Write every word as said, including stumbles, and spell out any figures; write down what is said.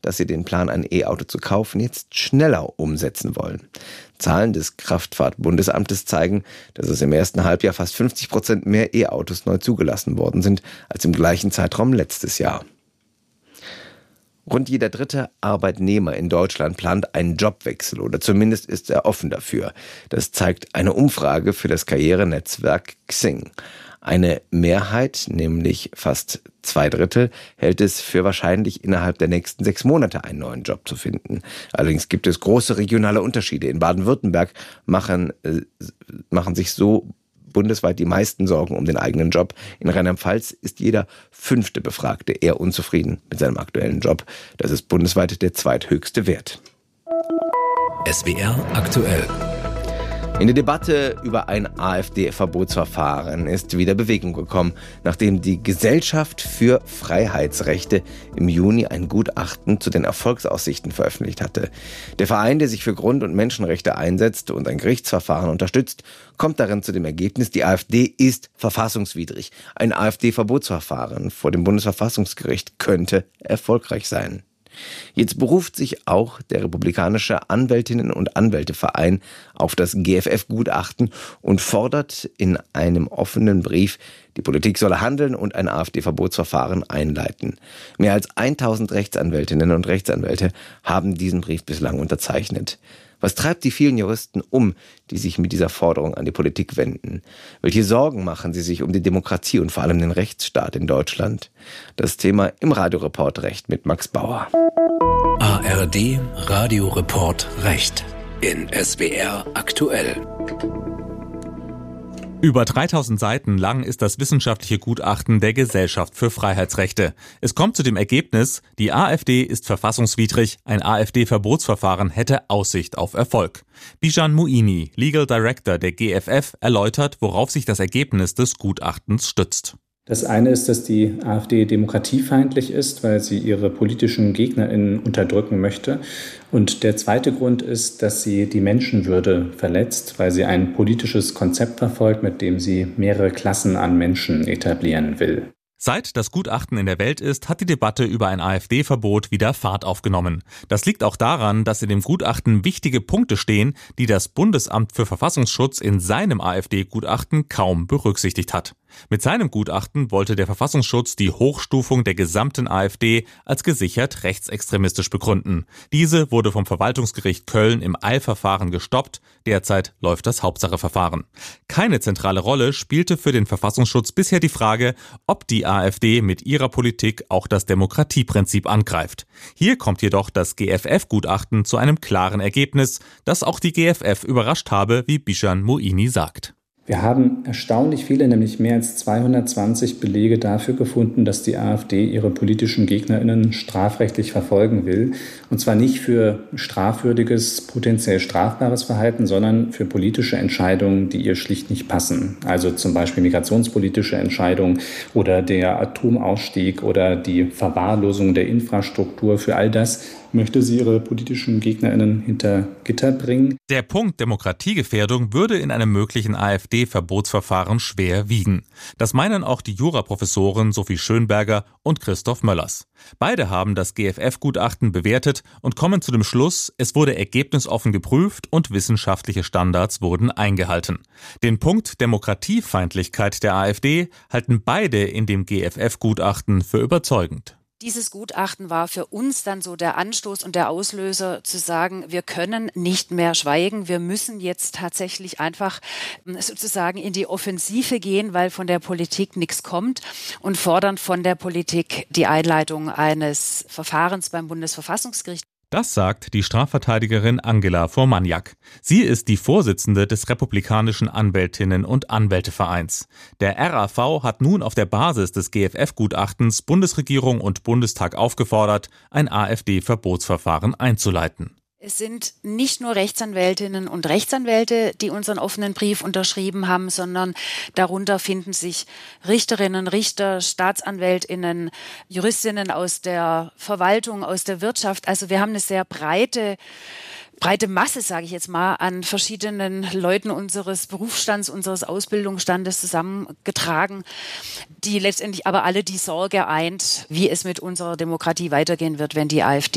dass sie den Plan, ein E-Auto zu kaufen, jetzt schneller umsetzen wollen. Zahlen des Kraftfahrtbundesamtes zeigen, dass es im ersten Halbjahr fast fünfzig Prozent mehr E-Autos neu zugelassen worden sind als im gleichen Zeitraum letztes Jahr. Rund jeder dritte Arbeitnehmer in Deutschland plant einen Jobwechsel oder zumindest ist er offen dafür. Das zeigt eine Umfrage für das Karrierenetzwerk Xing. Eine Mehrheit, nämlich fast zwei Drittel, hält es für wahrscheinlich, innerhalb der nächsten sechs Monate einen neuen Job zu finden. Allerdings gibt es große regionale Unterschiede. In Baden-Württemberg machen, äh, machen sich so bundesweit die meisten Sorgen um den eigenen Job. In Rheinland-Pfalz ist jeder fünfte Befragte eher unzufrieden mit seinem aktuellen Job. Das ist bundesweit der zweithöchste Wert. S W R aktuell. In der Debatte über ein AfD-Verbotsverfahren ist wieder Bewegung gekommen, nachdem die Gesellschaft für Freiheitsrechte im Juni ein Gutachten zu den Erfolgsaussichten veröffentlicht hatte. Der Verein, der sich für Grund- und Menschenrechte einsetzt und ein Gerichtsverfahren unterstützt, kommt darin zu dem Ergebnis, die AfD ist verfassungswidrig. Ein AfD-Verbotsverfahren vor dem Bundesverfassungsgericht könnte erfolgreich sein. Jetzt beruft sich auch der Republikanische Anwältinnen- und Anwälteverein auf das G F F-Gutachten und fordert in einem offenen Brief, die Politik solle handeln und ein AfD-Verbotsverfahren einleiten. Mehr als tausend Rechtsanwältinnen und Rechtsanwälte haben diesen Brief bislang unterzeichnet. Was treibt die vielen Juristen um, die sich mit dieser Forderung an die Politik wenden? Welche Sorgen machen sie sich um die Demokratie und vor allem den Rechtsstaat in Deutschland? Das Thema im Radioreport Recht mit Max Bauer. A R D Radioreport Recht in S W R aktuell. Über dreitausend Seiten lang ist das wissenschaftliche Gutachten der Gesellschaft für Freiheitsrechte. Es kommt zu dem Ergebnis, die AfD ist verfassungswidrig, ein AfD-Verbotsverfahren hätte Aussicht auf Erfolg. Bijan Muini, Legal Director der G F F, erläutert, worauf sich das Ergebnis des Gutachtens stützt. Das eine ist, dass die AfD demokratiefeindlich ist, weil sie ihre politischen GegnerInnen unterdrücken möchte. Und der zweite Grund ist, dass sie die Menschenwürde verletzt, weil sie ein politisches Konzept verfolgt, mit dem sie mehrere Klassen an Menschen etablieren will. Seit das Gutachten in der Welt ist, hat die Debatte über ein AfD-Verbot wieder Fahrt aufgenommen. Das liegt auch daran, dass in dem Gutachten wichtige Punkte stehen, die das Bundesamt für Verfassungsschutz in seinem AfD-Gutachten kaum berücksichtigt hat. Mit seinem Gutachten wollte der Verfassungsschutz die Hochstufung der gesamten AfD als gesichert rechtsextremistisch begründen. Diese wurde vom Verwaltungsgericht Köln im Eilverfahren gestoppt. Derzeit läuft das Hauptsacheverfahren. Keine zentrale Rolle spielte für den Verfassungsschutz bisher die Frage, ob die AfD mit ihrer Politik auch das Demokratieprinzip angreift. Hier kommt jedoch das G F F-Gutachten zu einem klaren Ergebnis, das auch die G F F überrascht habe, wie Bijan Muini sagt. Wir haben erstaunlich viele, nämlich mehr als zweihundertzwanzig Belege dafür gefunden, dass die AfD ihre politischen GegnerInnen strafrechtlich verfolgen will. Und zwar nicht für strafwürdiges, potenziell strafbares Verhalten, sondern für politische Entscheidungen, die ihr schlicht nicht passen. Also zum Beispiel migrationspolitische Entscheidungen oder der Atomausstieg oder die Verwahrlosung der Infrastruktur. Für all das möchte sie ihre politischen GegnerInnen hinter Gitter bringen. Der Punkt Demokratiegefährdung würde in einem möglichen AfD-Verbotsverfahren schwer wiegen. Das meinen auch die Juraprofessoren Sophie Schönberger und Christoph Möllers. Beide haben das G F F-Gutachten bewertet und kommen zu dem Schluss, es wurde ergebnisoffen geprüft und wissenschaftliche Standards wurden eingehalten. Den Punkt Demokratiefeindlichkeit der AfD halten beide in dem G F F-Gutachten für überzeugend. Dieses Gutachten war für uns dann so der Anstoß und der Auslöser zu sagen, wir können nicht mehr schweigen, wir müssen jetzt tatsächlich einfach sozusagen in die Offensive gehen, weil von der Politik nichts kommt und fordern von der Politik die Einleitung eines Verfahrens beim Bundesverfassungsgericht. Das sagt die Strafverteidigerin Angela Vormaniak. Sie ist die Vorsitzende des Republikanischen Anwältinnen- und Anwältevereins. Der R A V hat nun auf der Basis des G F F-Gutachtens Bundesregierung und Bundestag aufgefordert, ein AfD-Verbotsverfahren einzuleiten. Es sind nicht nur Rechtsanwältinnen und Rechtsanwälte, die unseren offenen Brief unterschrieben haben, sondern darunter finden sich Richterinnen, Richter, Staatsanwältinnen, Juristinnen aus der Verwaltung, aus der Wirtschaft. Also wir haben eine sehr breite breite Masse, sage ich jetzt mal, an verschiedenen Leuten unseres Berufsstands, unseres Ausbildungsstandes zusammengetragen, die letztendlich aber alle die Sorge eint, wie es mit unserer Demokratie weitergehen wird, wenn die AfD